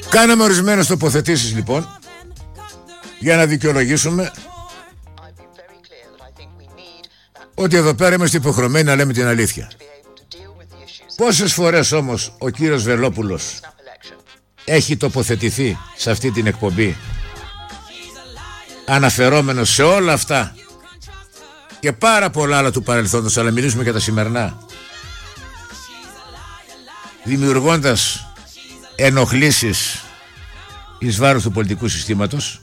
Κάναμε ορισμένες τοποθετήσεις λοιπόν για να δικαιολογήσουμε ότι εδώ πέρα είμαστε υποχρεωμένοι να λέμε την αλήθεια. Πόσες φορές όμως ο κύριος Βελόπουλος έχει τοποθετηθεί σε αυτή την εκπομπή αναφερόμενος σε όλα αυτά και πάρα πολλά άλλα του παρελθόντος, αλλά μιλήσουμε για τα σημερινά, δημιουργώντας ενοχλήσεις εις βάρος του πολιτικού συστήματος.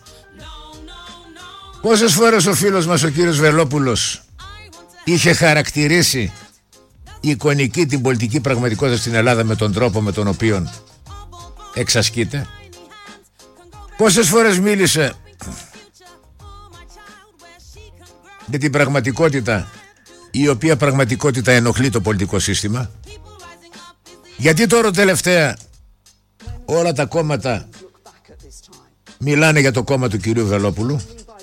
Πόσες φορές ο φίλος μας ο κύριος Βελόπουλος είχε χαρακτηρίσει εικονική την πολιτική πραγματικότητα στην Ελλάδα με τον τρόπο με τον οποίο εξασκείται. Πόσες φορές μίλησε για την πραγματικότητα, η οποία πραγματικότητα ενοχλεί το πολιτικό σύστημα. Γιατί τώρα τελευταία όλα τα κόμματα μιλάνε για το κόμμα του κυρίου Βελόπουλου?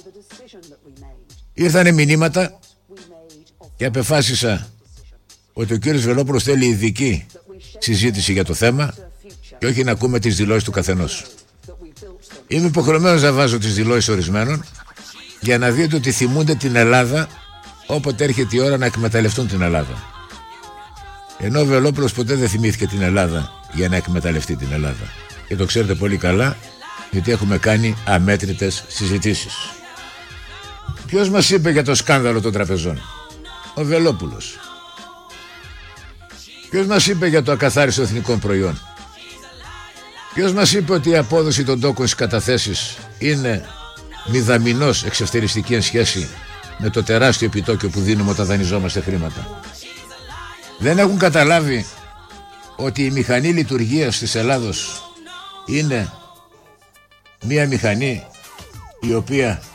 Ήρθανε μηνύματα και απεφάσισα ότι ο κύριος Βελόπουλος θέλει ειδική συζήτηση για το θέμα και όχι να ακούμε τις δηλώσεις του καθενός. Είμαι υποχρεωμένος να βάζω τις δηλώσεις ορισμένων για να δείτε ότι θυμούνται την Ελλάδα όποτε έρχεται η ώρα να εκμεταλλευτούν την Ελλάδα. Ενώ ο Βελόπουλος ποτέ δεν θυμήθηκε την Ελλάδα για να εκμεταλλευτεί την Ελλάδα. Και το ξέρετε πολύ καλά, γιατί έχουμε κάνει αμέτρητες συζητήσεις. Ποιος μας είπε για το σκάνδαλο των τραπεζών? Ο Βελόπουλος. Ποιος μας είπε για το ακαθάριστο εθνικών προϊόν? Ποιος μας είπε ότι η απόδοση των τόκων στις καταθέσεις είναι μηδαμινός εξευτελιστική εν σχέση με το τεράστιο επιτόκιο που δίνουμε όταν δανειζόμαστε χρήματα? Δεν έχουν καταλάβει ότι η μηχανή λειτουργίας της Ελλάδος είναι μία μηχανή η οποία